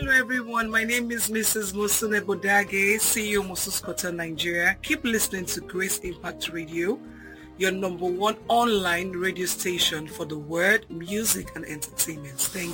Hello everyone, my name is Mrs. Musune Bodage, CEO Musus Kotel Nigeria. Keep listening to Grace Impact Radio, your number one online radio station for the word, music and entertainment. Thank you.